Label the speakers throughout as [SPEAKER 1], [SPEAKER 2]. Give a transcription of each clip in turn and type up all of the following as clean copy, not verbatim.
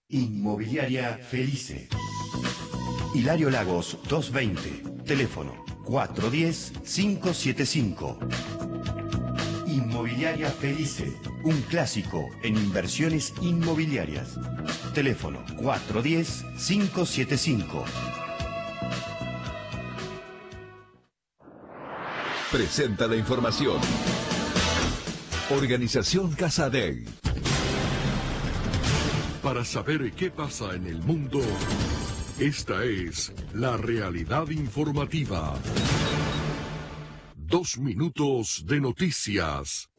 [SPEAKER 1] Inmobiliaria Felice. Hilario Lagos 220, teléfono 410-575. Inmobiliaria Felice, un clásico en inversiones inmobiliarias. Teléfono 410-575.
[SPEAKER 2] Presenta la información. Organización Casadei.
[SPEAKER 3] Para saber qué pasa en el mundo, esta es la realidad informativa. 2 minutos de noticias.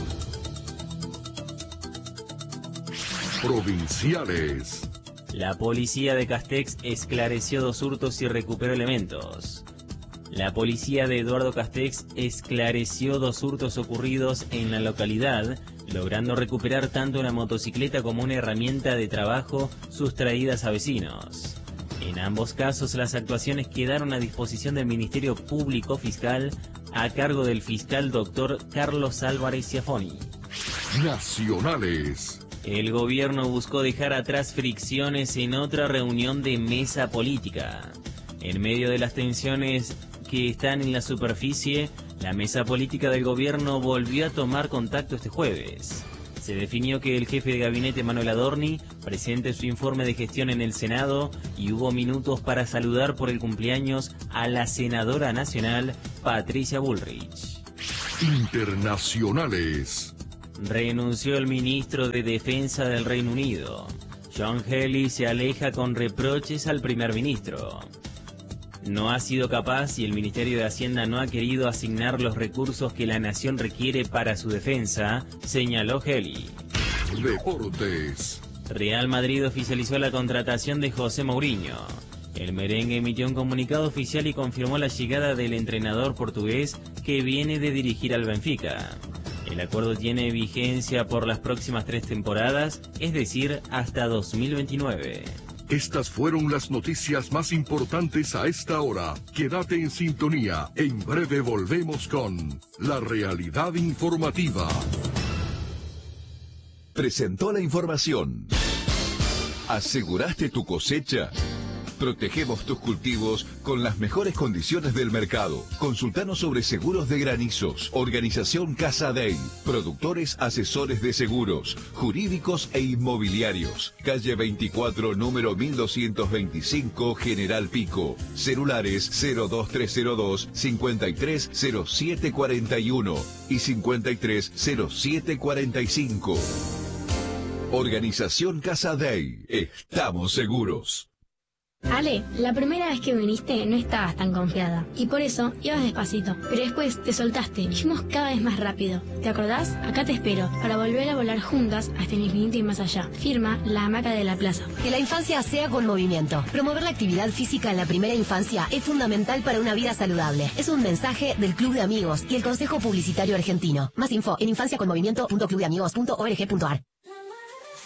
[SPEAKER 3] Provinciales.
[SPEAKER 4] La policía de Castex esclareció 2 hurtos y recuperó elementos. La policía de Eduardo Castex esclareció 2 hurtos ocurridos en la localidad, logrando recuperar tanto una motocicleta como una herramienta de trabajo sustraídas a vecinos. En ambos casos, las actuaciones quedaron a disposición del Ministerio Público Fiscal a cargo del fiscal doctor Carlos Álvarez Ciafoni.
[SPEAKER 3] Nacionales.
[SPEAKER 4] El gobierno buscó dejar atrás fricciones en otra reunión de mesa política. En medio de las tensiones que están en la superficie, la mesa política del gobierno volvió a tomar contacto este jueves. Se definió que el jefe de gabinete Manuel Adorni presente su informe de gestión en el Senado y hubo minutos para saludar por el cumpleaños a la senadora nacional Patricia Bullrich.
[SPEAKER 3] Internacionales.
[SPEAKER 4] Renunció el ministro de Defensa del Reino Unido. John Healey se aleja con reproches al primer ministro. No ha sido capaz y el Ministerio de Hacienda no ha querido asignar los recursos que la nación requiere para su defensa, señaló Healey.
[SPEAKER 3] Deportes.
[SPEAKER 4] Real Madrid oficializó la contratación de José Mourinho. El merengue emitió un comunicado oficial y confirmó la llegada del entrenador portugués que viene de dirigir al Benfica. El acuerdo tiene vigencia por las próximas 3 temporadas, es decir, hasta 2029.
[SPEAKER 3] Estas fueron las noticias más importantes a esta hora. Quédate en sintonía. En breve volvemos con la realidad informativa.
[SPEAKER 2] Presentó la información. ¿Aseguraste tu cosecha? Protegemos tus cultivos con las mejores condiciones del mercado. Consultanos sobre seguros de granizos. Organización Casadei. Productores asesores de seguros, jurídicos e inmobiliarios. Calle 24, número 1225, General Pico. Celulares 02302 530741 y 530745. Organización Casadei. Estamos seguros.
[SPEAKER 5] Ale, la primera vez que viniste no estabas tan confiada y por eso ibas despacito, pero después te soltaste y fuimos cada vez más rápido. ¿Te acordás? Acá te espero para volver a volar juntas hasta el infinito y más allá. Firma La Hamaca de la Plaza.
[SPEAKER 6] Que la infancia sea con movimiento. Promover la actividad física en la primera infancia es fundamental para una vida saludable. Es un mensaje del Club de Amigos y el Consejo Publicitario Argentino. Más info en infanciaconmovimiento.clubdeamigos.org.ar.